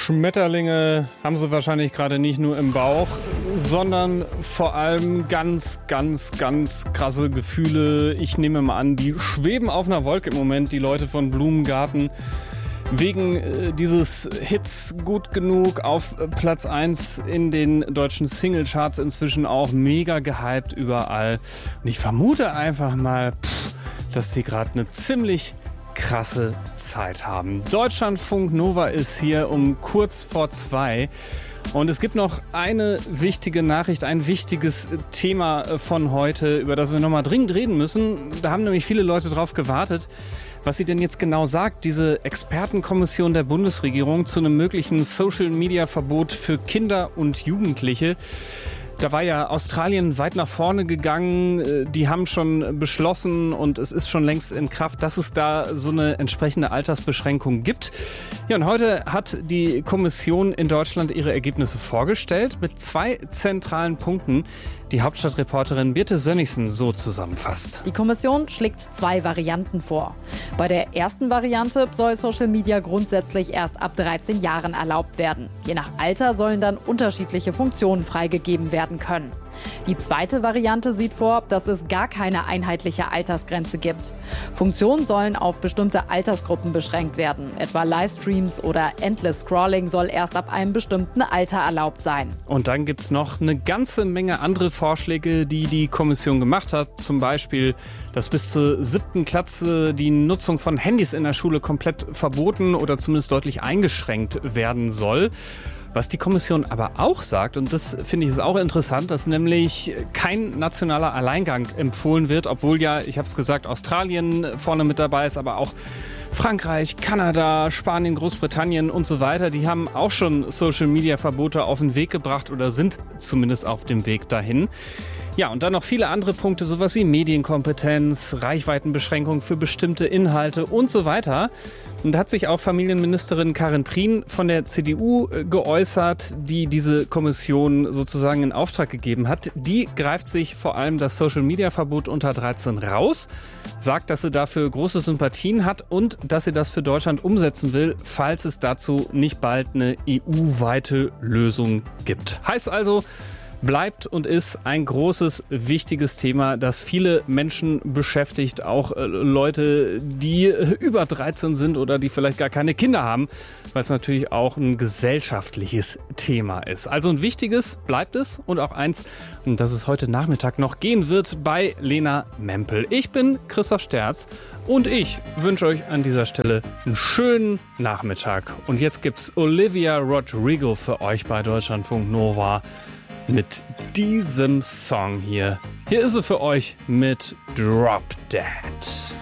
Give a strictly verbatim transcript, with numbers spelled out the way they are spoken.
Schmetterlinge haben sie wahrscheinlich gerade nicht nur im Bauch, sondern vor allem ganz, ganz, ganz krasse Gefühle. Ich nehme mal an, die schweben auf einer Wolke im Moment, die Leute von Blumengarten. Wegen äh, dieses Hits Gut genug auf Platz eins in den deutschen Singlecharts inzwischen auch mega gehypt überall. Und ich vermute einfach mal, pff, dass die gerade eine ziemlich krasse Zeit haben. Deutschlandfunk Nova ist hier um kurz vor zwei. Und es gibt noch eine wichtige Nachricht, ein wichtiges Thema von heute, über das wir nochmal dringend reden müssen. Da haben nämlich viele Leute drauf gewartet, was sie denn jetzt genau sagt, diese Expertenkommission der Bundesregierung zu einem möglichen Social-Media-Verbot für Kinder und Jugendliche. Da war ja Australien weit nach vorne gegangen. Die haben schon beschlossen und es ist schon längst in Kraft, dass es da so eine entsprechende Altersbeschränkung gibt. Ja, und heute hat die Kommission in Deutschland ihre Ergebnisse vorgestellt mit zwei zentralen Punkten, die Hauptstadtreporterin Birte Sönnigsen so zusammenfasst. Die Kommission schlägt zwei Varianten vor. Bei der ersten Variante soll Social Media grundsätzlich erst ab dreizehn Jahren erlaubt werden. Je nach Alter sollen dann unterschiedliche Funktionen freigegeben werden können. Die zweite Variante sieht vor, dass es gar keine einheitliche Altersgrenze gibt. Funktionen sollen auf bestimmte Altersgruppen beschränkt werden. Etwa Livestreams oder Endless Scrolling soll erst ab einem bestimmten Alter erlaubt sein. Und dann gibt es noch eine ganze Menge andere Vorschläge, die die Kommission gemacht hat. Zum Beispiel, dass bis zur siebten Klasse die Nutzung von Handys in der Schule komplett verboten oder zumindest deutlich eingeschränkt werden soll. Was die Kommission aber auch sagt, und das finde ich ist auch interessant, dass nämlich kein nationaler Alleingang empfohlen wird, obwohl ja, ich habe es gesagt, Australien vorne mit dabei ist, aber auch Frankreich, Kanada, Spanien, Großbritannien und so weiter, die haben auch schon Social-Media-Verbote auf den Weg gebracht oder sind zumindest auf dem Weg dahin. Ja, und dann noch viele andere Punkte, sowas wie Medienkompetenz, Reichweitenbeschränkung für bestimmte Inhalte und so weiter. Und da hat sich auch Familienministerin Karin Prien von der C D U geäußert, die diese Kommission sozusagen in Auftrag gegeben hat. Die greift sich vor allem das Social-Media-Verbot unter dreizehn raus, sagt, dass sie dafür große Sympathien hat und dass sie das für Deutschland umsetzen will, falls es dazu nicht bald eine E U-weite Lösung gibt. Heißt also, bleibt und ist ein großes, wichtiges Thema, das viele Menschen beschäftigt, auch äh, Leute, die äh, über dreizehn sind oder die vielleicht gar keine Kinder haben, weil es natürlich auch ein gesellschaftliches Thema ist. Also ein wichtiges bleibt es und auch eins, um das es heute Nachmittag noch gehen wird bei Lena Mempel. Ich bin Christoph Sterz und ich wünsche euch an dieser Stelle einen schönen Nachmittag. Und jetzt gibt's Olivia Rodrigo für euch bei Deutschlandfunk Nova mit diesem Song hier. Hier ist sie für euch mit Drop Dead.